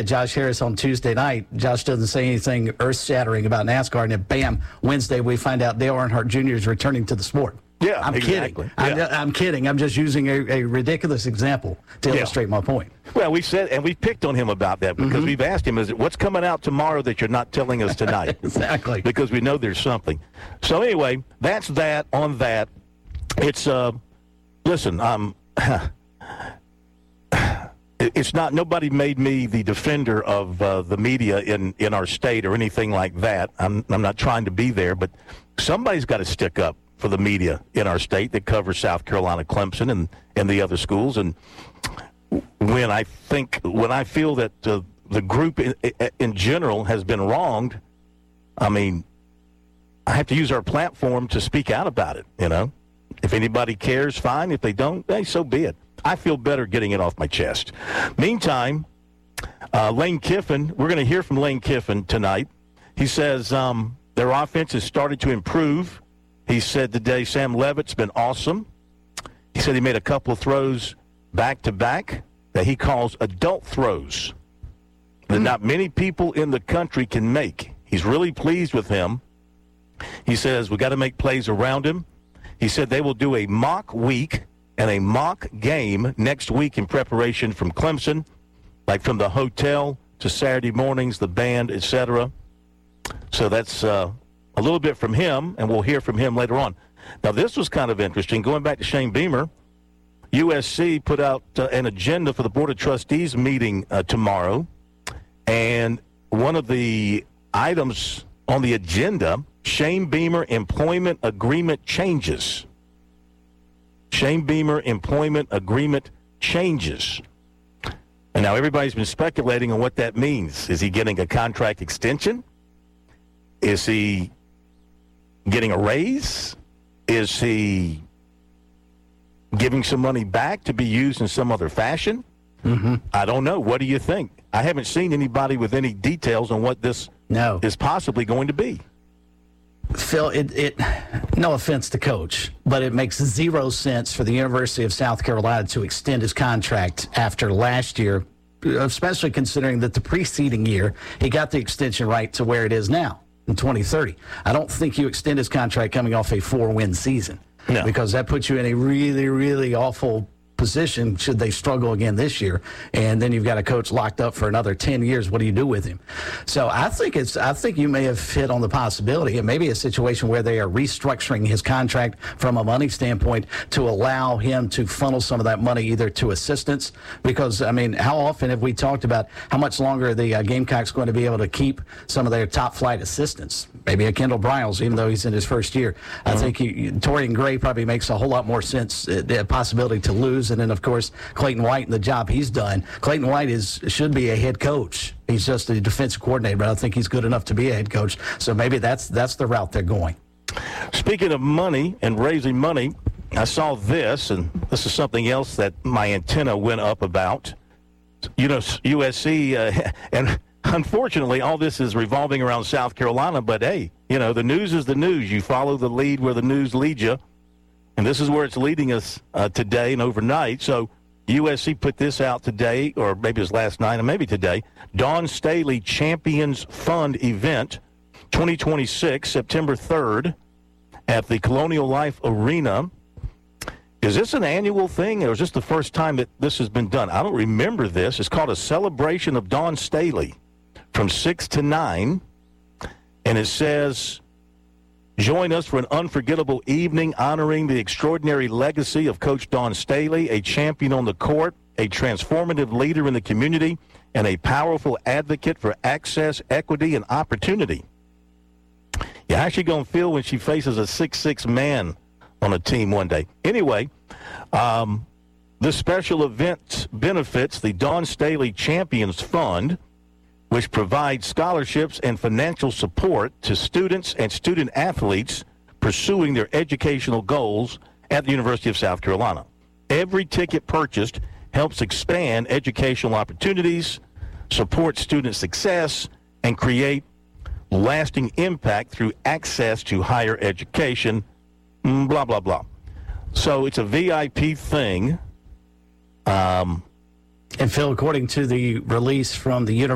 at Josh Harris on Tuesday night. Josh doesn't say anything earth-shattering about NASCAR, and then bam, Wednesday we find out Dale Earnhardt Jr. is returning to the sport. Yeah, I'm exactly. kidding. Yeah. I'm kidding. I'm just using a ridiculous example to illustrate my point. Well, we said, and we picked on him about that because we've asked him, what's coming out tomorrow that you're not telling us tonight? Exactly. Because we know there's something. So anyway, that's that on that. It's, listen, it's not, nobody made me the defender of the media in our state or anything like that. I'm not trying to be there, but somebody's got to stick up for the media in our state that covers South Carolina, Clemson, and the other schools. And when I feel that the group in general has been wronged, I mean, I have to use our platform to speak out about it, you know. If anybody cares, fine. If they don't, hey, so be it. I feel better getting it off my chest. Meantime, Lane Kiffin, we're going to hear from Lane Kiffin tonight. He says their offense has started to improve. He said today Sam Levitt's been awesome. He said he made a couple of throws back-to-back that he calls adult throws that not many people in the country can make. He's really pleased with him. He says we got to make plays around him. He said they will do a mock week and a mock game next week in preparation from Clemson, like from the hotel to Saturday mornings, the band, etc. So that's a little bit from him, and we'll hear from him later on. Now, this was kind of interesting. Going back to Shane Beamer, USC put out an agenda for the Board of Trustees meeting tomorrow, and one of the items on the agenda, Shane Beamer employment agreement changes. Shane Beamer employment agreement changes. And now everybody's been speculating on what that means. Is he getting a contract extension? Is he getting a raise? Is he giving some money back to be used in some other fashion? I don't know. What do you think? I haven't seen anybody with any details on what this is possibly going to be. Phil, it no offense to Coach, but it makes zero sense for the University of South Carolina to extend his contract after last year, especially considering that the preceding year he got the extension right to where it is now in 2030. I don't think you extend his contract coming off a 4-win season because that puts you in a really, really awful position should they struggle again this year, and then you've got a coach locked up for another 10 years. What do you do with him? So I think you may have hit on the possibility. It may be a situation where they are restructuring his contract from a money standpoint to allow him to funnel some of that money either to assistants, because, I mean, how often have we talked about how much longer the Gamecocks going to be able to keep some of their top-flight assistants? Maybe a Kendall Bryles, even though he's in his first year. I think Torian Gray probably makes a whole lot more sense, the possibility to lose. And then, of course, Clayton White and the job he's done. Clayton White should be a head coach. He's just a defensive coordinator, but I think he's good enough to be a head coach. So maybe that's the route they're going. Speaking of money and raising money, I saw this, and this is something else that my antenna went up about. You know, USC, and unfortunately, all this is revolving around South Carolina, but hey, you know, the news is the news. You follow the lead where the news leads you. And this is where it's leading us today and overnight. So USC put this out today, or maybe it was last night, or maybe today. Dawn Staley Champions Fund event, 2026, September 3rd, at the Colonial Life Arena. Is this an annual thing, or is this the first time that this has been done? I don't remember this. It's called a Celebration of Dawn Staley from 6 to 9. And it says, join us for an unforgettable evening honoring the extraordinary legacy of Coach Dawn Staley, a champion on the court, a transformative leader in the community, and a powerful advocate for access, equity, and opportunity. Yeah, how's she going to feel when she faces a 6'6" man on a team one day? Anyway, this special event benefits the Dawn Staley Champions Fund, which provides scholarships and financial support to students and student athletes pursuing their educational goals at the University of South Carolina. Every ticket purchased helps expand educational opportunities, support student success, and create lasting impact through access to higher education, blah, blah, blah. So it's a VIP thing. And Phil, according to the release from the University